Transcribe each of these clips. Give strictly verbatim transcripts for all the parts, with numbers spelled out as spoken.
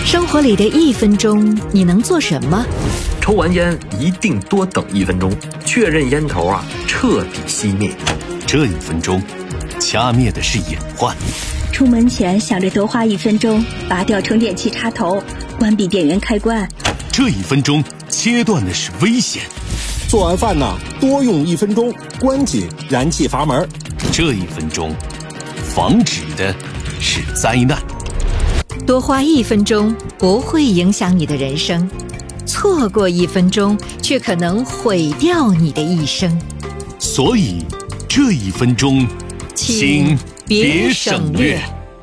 生活里的一分钟，你能做什么？ 抽完烟一定多等一分钟，确认烟头啊彻底熄灭。 这一分钟，掐灭的是隐患。 出门前想着多花一分钟，拔掉充电器插头，关闭电源开关。 这一分钟，切断的是危险。 做完饭呢，多用一分钟，关紧燃气阀门。 这一分钟，防止的是灾难。 多花一分钟不会影响你的人生，错过一分钟却可能毁掉你的一生。 所以，这一分钟，请别省略。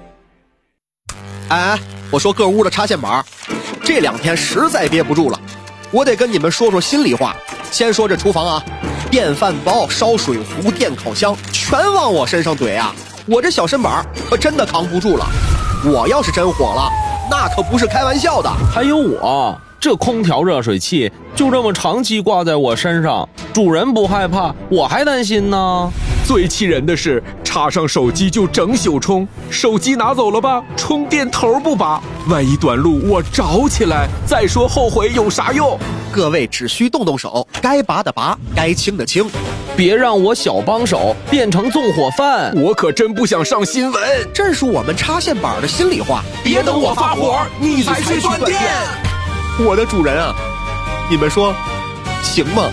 哎，我说各屋的插线板，这两天实在憋不住了，我得跟你们说说心里话。先说这厨房啊，电饭煲、烧水壶、电烤箱全往我身上怼啊，我这小身板可真的扛不住了。我要是真火了，那可不是开玩笑的。 还有我这空调热水器就这么长期挂在我身上，主人不害怕，我还担心呢。 最气人的是，插上手机就整宿充，手机拿走了吧，充电头不拔，万一短路我着起来，再说后悔有啥用？ 各位只需动动手，该拔的拔，该清的清， 别让我小帮手变成纵火犯。 我可真不想上新闻， 这是我们插线板的心里话。 别等我发火，你才去断电。 我的主人啊，你们说行吗？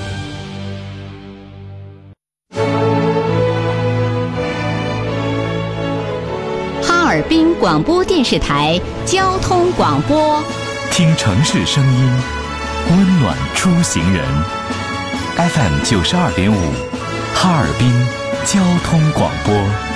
哈尔滨广播电视台交通广播， 听城市声音，温暖出行人。F M 九十二点五，哈尔滨交通广播。